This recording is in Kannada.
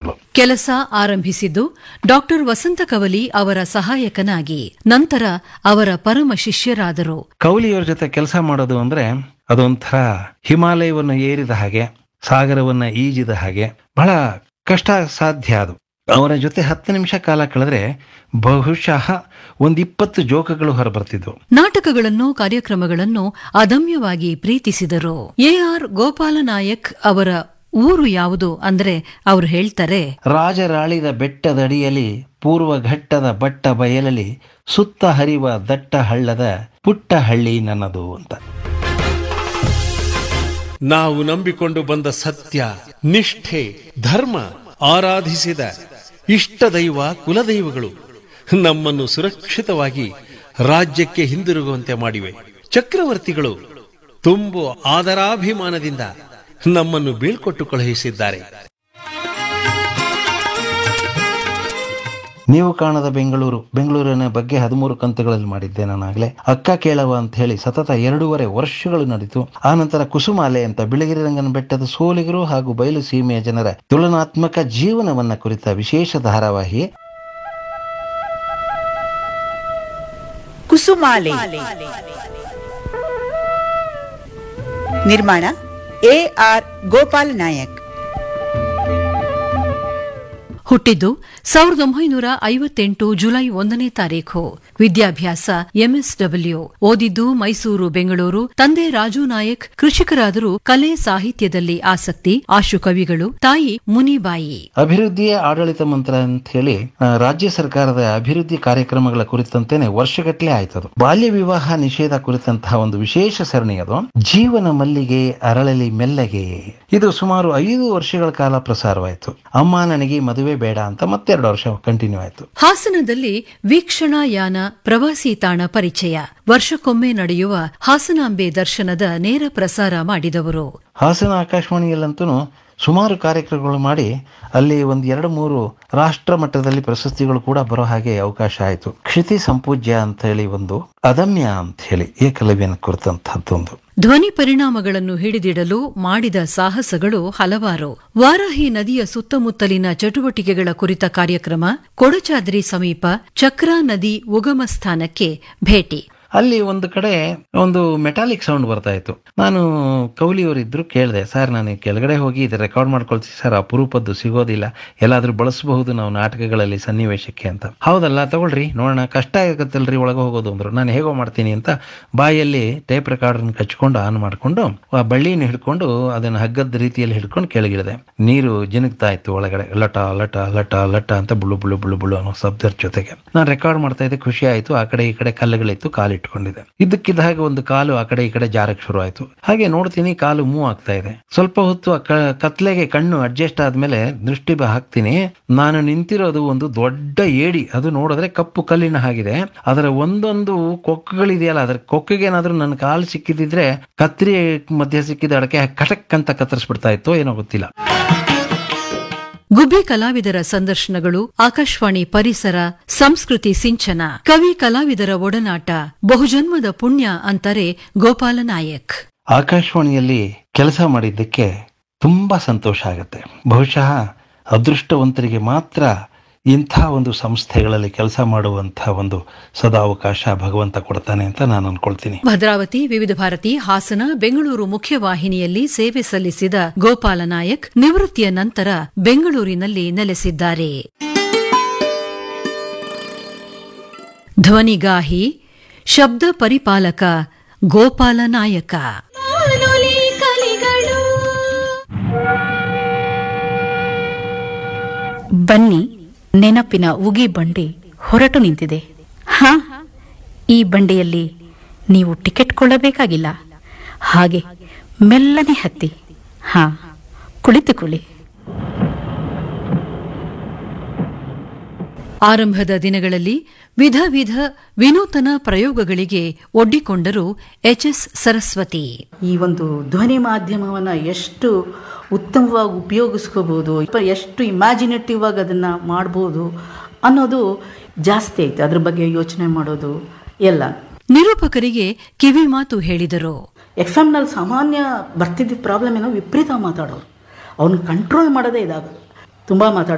ಮಾಡಿಕೊಂಡ್ರು. ಕೆಲಸ ಆರಂಭಿಸಿದ್ದು ಡಾಕ್ಟರ್ ವಸಂತ ಕವಲಿ ಅವರ ಸಹಾಯಕನಾಗಿ, ನಂತರ ಅವರ ಪರಮ ಶಿಷ್ಯರಾದರು. ಕೌಲಿಯವರ ಜೊತೆ ಕೆಲಸ ಮಾಡೋದು ಅಂದ್ರೆ ಅದೊಂಥರ ಹಿಮಾಲಯವನ್ನು ಏರಿದ ಹಾಗೆ, ಸಾಗರವನ್ನ ಈಜಿದ ಹಾಗೆ, ಬಹಳ ಕಷ್ಟ ಸಾಧ್ಯ. ಅದು ಅವರ ಜೊತೆ 10 ನಿಮಿಷ ಕಾಲ ಕಳೆದ್ರೆ ಬಹುಶಃ 20 ಜೋಕಗಳು ಹೊರಬರ್ತಿದ್ವು. ನಾಟಕಗಳನ್ನು, ಕಾರ್ಯಕ್ರಮಗಳನ್ನು ಅದಮ್ಯವಾಗಿ ಪ್ರೀತಿಸಿದರು. ಎ.ಆರ್. ಗೋಪಾಲನಾಯಕ್ ಅವರ ಊರು ಯಾವುದು ಅಂದ್ರೆ ಅವರು ಹೇಳ್ತಾರೆ, ರಾಜರಾಳಿದ ಬೆಟ್ಟದಡಿಯಲ್ಲಿ ಪೂರ್ವ ಘಟ್ಟದ ಬಟ್ಟ ಬಯಲಲ್ಲಿ ಸುತ್ತ ಹರಿವ ದಟ್ಟ ಹಳ್ಳದ ಪುಟ್ಟ ಹಳ್ಳಿ ನನ್ನದು ಅಂತ. ನಾವು ನಂಬಿಕೊಂಡು ಬಂದ ಸತ್ಯ, ನಿಷ್ಠೆ, ಧರ್ಮ, ಆರಾಧಿಸಿದ ಇಷ್ಟ ದೈವ, ಕುಲದೈವಗಳು ನಮ್ಮನ್ನು ಸುರಕ್ಷಿತವಾಗಿ ರಾಜ್ಯಕ್ಕೆ ಹಿಂದಿರುಗುವಂತೆ ಮಾಡಿವೆ. ಚಕ್ರವರ್ತಿಗಳು ತುಂಬು ಆದರಾಭಿಮಾನದಿಂದ ನಮ್ಮನ್ನು ಬೀಳ್ಕೊಟ್ಟು ಕಳುಹಿಸಿದ್ದಾರೆ. ನೀವು ಕಾಣದ ಬೆಂಗಳೂರಿನ ಬಗ್ಗೆ 13 ಕಂತುಗಳಲ್ಲಿ ಮಾಡಿದ್ದೆ ನಾನಾಗ್ಲೇ. ಅಕ್ಕ ಕೇಳವ ಅಂತ ಹೇಳಿ ಸತತ 2.5 ವರ್ಷಗಳು ನಡೀತು. ಆ ನಂತರ ಕುಸುಮಾಲೆ ಅಂತ ಬಿಳಿಗಿರಿ ರಂಗನ ಬೆಟ್ಟದ ಸೋಲಿಗರು ಹಾಗೂ ಬಯಲು ಸೀಮೆಯ ಜನರ ತುಲನಾತ್ಮಕ ಜೀವನವನ್ನ ಕುರಿತ ವಿಶೇಷ ಧಾರಾವಾಹಿ ಕುಸುಮಾಲೆ. ನಿರ್ಮಾಣ ಎ.ಆರ್. ಗೋಪಾಲ್ ನಾಯಕ್. ಹುಟ್ಟಿದ್ದು 1958 ಜುಲೈ 1ನೇ ತಾರೀಖು. ವಿದ್ಯಾಭ್ಯಾಸ ಎಂಎಸ್ಡಬ್ಲ್ಯೂ. ಓದಿದ್ದು ಮೈಸೂರು, ಬೆಂಗಳೂರು. ತಂದೆ ರಾಜು ನಾಯಕ್ ಕೃಷಿಕರಾದರೂ ಕಲೆ ಸಾಹಿತ್ಯದಲ್ಲಿ ಆಸಕ್ತಿ. ಆಶು ಕವಿಗಳು. ತಾಯಿ ಮುನಿಬಾಯಿ. ಅಭಿವೃದ್ಧಿಯ ಆಡಳಿತ ಮಂತ್ರ ಅಂತ ಹೇಳಿ ರಾಜ್ಯ ಸರ್ಕಾರದ ಅಭಿವೃದ್ಧಿ ಕಾರ್ಯಕ್ರಮಗಳ ಕುರಿತಂತೆನೆ ವರ್ಷಗಟ್ಟಲೆ ಆಯ್ತದು. ಬಾಲ್ಯ ವಿವಾಹ ನಿಷೇಧ ಕುರಿತಂತಹ ಒಂದು ವಿಶೇಷ ಸರಣಿ ಅದು. ಜೀವನ ಮಲ್ಲಿಗೆ ಅರಳಲಿ ಮೆಲ್ಲಗೆ. ಇದು ಸುಮಾರು 5 ವರ್ಷಗಳ ಕಾಲ ಪ್ರಸಾರವಾಯಿತು. ಅಮ್ಮ ನನಗೆ ಮದುವೆ ಬೇಡ ಅಂತ ಮತ್ತೆ 2 ವರ್ಷ ಕಂಟಿನ್ಯೂ ಆಯಿತು. ಹಾಸನದಲ್ಲಿ ವೀಕ್ಷಣಾಯಾನ ಪ್ರವಾಸಿ ತಾಣ ಪರಿಚಯ. ವರ್ಷಕ್ಕೊಮ್ಮೆ ನಡೆಯುವ ಹಾಸನಾಂಬೆ ದರ್ಶನದ ನೇರ ಪ್ರಸಾರ ಮಾಡಿದವರು. ಹಾಸನ ಆಕಾಶವಾಣಿಯಲ್ಲಂತೂ ಸುಮಾರು ಕಾರ್ಯಕ್ರಮಗಳು ಮಾಡಿ ಅಲ್ಲಿ 1-2-3 ರಾಷ್ಟ್ರ ಮಟ್ಟದಲ್ಲಿ ಪ್ರಶಸ್ತಿಗಳು ಕೂಡ ಬರೋ ಹಾಗೆ ಅವಕಾಶ ಆಯಿತು. ಕ್ಷಿತಿ ಸಂಪೂಜ್ಯ ಅಂತ ಹೇಳಿ ಒಂದು, ಅದಮ್ಯ ಅಂತ ಹೇಳಿ ಏಕಲವ್ಯನ ಕುರಿತಂತಹದ್ದೊಂದು. ಧ್ವನಿ ಪರಿಣಾಮಗಳನ್ನು ಹಿಡಿದಿಡಲು ಮಾಡಿದ ಸಾಹಸಗಳು ಹಲವಾರು. ವಾರಾಹಿ ನದಿಯ ಸುತ್ತಮುತ್ತಲಿನ ಚಟುವಟಿಕೆಗಳ ಕುರಿತ ಕಾರ್ಯಕ್ರಮ. ಕೊಡಚಾದ್ರಿ ಸಮೀಪ ಚಕ್ರಾ ನದಿ ಉಗಮ ಸ್ಥಾನಕ್ಕೆ ಭೇಟಿ. ಅಲ್ಲಿ ಒಂದು ಕಡೆ ಒಂದು ಮೆಟಾಲಿಕ್ ಸೌಂಡ್ ಬರ್ತಾ ಇತ್ತು. ನಾನು ಕೌಲಿಯವರಿದ್ರು ಕೇಳಿದೆ, ಸರ್ ನಾನು ಕೆಳಗಡೆ ಹೋಗಿ ಇದು ರೆಕಾರ್ಡ್ ಮಾಡ್ಕೊಳ್ತೀವಿ ಸರ್, ಅಪರೂಪದ್ದು ಸಿಗೋದಿಲ್ಲ, ಎಲ್ಲಾದ್ರೂ ಬಳಸಬಹುದು ನಾವು ನಾಟಕಗಳಲ್ಲಿ ಸನ್ನಿವೇಶಕ್ಕೆ ಅಂತ. ಹೌದಲ್ಲ, ತಗೊಳ್ರಿ ನೋಡೋಣ, ಕಷ್ಟ ಆಗತ್ತಲ್ರಿ ಒಳಗೆ ಹೋಗೋದು ಅಂದ್ರು. ನಾನು ಹೇಗೋ ಮಾಡ್ತೀನಿ ಅಂತ ಬಾಯಲ್ಲಿ ಟೇಪ್ ರೆಕಾರ್ಡರ್ನ ಕಚ್ಕೊಂಡು ಆನ್ ಮಾಡ್ಕೊಂಡು ಆ ಬಳ್ಳಿನ ಹಿಡ್ಕೊಂಡು ಅದನ್ನ ಹಗ್ಗದ ರೀತಿಯಲ್ಲಿ ಹಿಡ್ಕೊಂಡು ಕೆಳಗಿಳಿದೆ. ನೀರು ಜಿನುಗ್ತಾ ಇತ್ತು ಒಳಗಡೆ, ಲಟ ಲಟ ಲಟ ಲಟ ಅಂತ ಬುಳು ಬುಳು ಬುಳು ಬುಳು ಅನ್ನೋ ಶಬ್ದದ ಜೊತೆಗೆ ನಾನು ರೆಕಾರ್ಡ್ ಮಾಡ್ತಾ ಇದ್ದೆ. ಖುಷಿ ಆಯ್ತು. ಆ ಕಡೆ ಈ ಕಡೆ ಕಲ್ಲುಗಳಿತ್ತು, ಇಟ್ಕೊಂಡಿದೆ. ಇದ್ದಕ್ಕಿದ್ದ ಹಾಗೆ ಒಂದು ಕಾಲು ಆ ಕಡೆ ಈ ಕಡೆ ಜಾರಕ್ ಶುರು ಆಯ್ತು. ಹಾಗೆ ನೋಡ್ತೀನಿ, ಕಾಲು ಮೂವ್ ಆಗ್ತಾ ಇದೆ. ಸ್ವಲ್ಪ ಹೊತ್ತು ಕತ್ಲೆಗೆ ಕಣ್ಣು ಅಡ್ಜಸ್ಟ್ ಆದ್ಮೇಲೆ ದೃಷ್ಟಿ ಹಾಕ್ತೀನಿ. ನಾನು ನಿಂತಿರೋದು ಒಂದು ದೊಡ್ಡ ಏಡಿ. ಅದು ನೋಡಿದ್ರೆ ಕಪ್ಪು ಕಲ್ಲಿನ ಹಾಗಿದೆ. ಅದರ ಒಂದೊಂದು ಕೊಕ್ಕುಗಳಿದೆಯಲ್ಲ, ಅದರ ಕೊಕ್ಕಿಗೆ ಏನಾದ್ರೂ ನನ್ನ ಕಾಲು ಸಿಕ್ಕಿದ್ರೆ ಕತ್ರಿ ಮಧ್ಯೆ ಸಿಕ್ಕಿದ ಅಡಕೆ ಕಟಕ್ ಅಂತ ಕತ್ತರಿಸ್ಬಿಡ್ತಾ ಇತ್ತು, ಏನೋ ಗೊತ್ತಿಲ್ಲ. ಗುಬ್ಬಿ ಕಲಾವಿದರ ಸಂದರ್ಶನಗಳು, ಆಕಾಶವಾಣಿ ಪರಿಸರ, ಸಂಸ್ಕೃತಿ ಸಿಂಚನ, ಕವಿ ಕಲಾವಿದರ ಒಡನಾಟ, ಬಹುಜನ್ಮದ ಪುಣ್ಯ ಅಂತಾರೆ ಗೋಪಾಲನಾಯಕ್. ಆಕಾಶವಾಣಿಯಲ್ಲಿ ಕೆಲಸ ಮಾಡಿದ್ದಕ್ಕೆ ತುಂಬಾ ಸಂತೋಷ ಆಗುತ್ತೆ. ಬಹುಶಃ ಅದೃಷ್ಟವಂತರಿಗೆ ಮಾತ್ರ ಇಂಥ ಒಂದು ಸಂಸ್ಥೆಗಳಲ್ಲಿ ಕೆಲಸ ಮಾಡುವಂತಹ ಒಂದು ಸದಾವಕಾಶ ಭಗವಂತ ಕೊಡ್ತಾನೆ ಅಂತ ನಾನು ಅನ್ಕೊಳ್ತೀನಿ. ಭದ್ರಾವತಿ, ವಿವಿಧ ಭಾರತಿ, ಹಾಸನ, ಬೆಂಗಳೂರು ಮುಖ್ಯವಾಹಿನಿಯಲ್ಲಿ ಸೇವೆ ಸಲ್ಲಿಸಿದ ಗೋಪಾಲನಾಯಕ್ ನಿವೃತ್ತಿಯ ನಂತರ ಬೆಂಗಳೂರಿನಲ್ಲಿ ನೆಲೆಸಿದ್ದಾರೆ. ಧ್ವನಿಗಾಹಿ, ಶಬ್ದ ಪರಿಪಾಲಕ ಗೋಪಾಲನಾಯಕ. ಬನ್ನಿ, ನೆನಪಿನ ಉಗಿ ಬಂಡಿ ಹೊರಟು ನಿಂತಿದೆ. ಈ ಬಂಡಿಯಲ್ಲಿ ನೀವು ಟಿಕೆಟ್ ಕೊಳ್ಳಬೇಕಾಗಿಲ್ಲ. ಹಾಗೆ ಮೆಲ್ಲನೆ ಹತ್ತಿ, ಕುಳಿತುಕೊಳ್ಳಿ. ಆರಂಭದ ದಿನಗಳಲ್ಲಿ ವಿಧ ವಿಧ ವಿನೂತನ ಪ್ರಯೋಗಗಳಿಗೆ ಒಡ್ಡಿಕೊಂಡರು ಎಚ್.ಎಸ್. ಸರಸ್ವತಿ. ಈ ಒಂದು ಧ್ವನಿ ಮಾಧ್ಯಮವನ್ನು ಎಷ್ಟು ಉತ್ತಮವಾಗಿ ಉಪಯೋಗಿಸ್ಕೋಬಹುದು, ಎಷ್ಟು ಇಮ್ಯಾಜಿನೇಟಿವ್ ಆಗಿ ಅದನ್ನ ಮಾಡಬಹುದು ಅನ್ನೋದು ಜಾಸ್ತಿ ಆಯ್ತು. ಅದ್ರ ಬಗ್ಗೆ ಯೋಚನೆ ಮಾಡೋದು ಎಲ್ಲ. ನಿರೂಪಕರಿಗೆ ಕಿವಿ ಮಾತು ಹೇಳಿದರು. FM ನಲ್ಲಿ ಸಾಮಾನ್ಯ ಬರ್ತಿದ್ದ ಪ್ರಾಬ್ಲಮ್ ಏನೋ ವಿಪರೀತ ಮಾತಾಡೋರು, ಅವನ್ನ ಕಂಟ್ರೋಲ್ ಮಾಡೋದೇ ಇದಾಗೋದು. ತುಂಬಾ ಮಾತಾಡೋದು.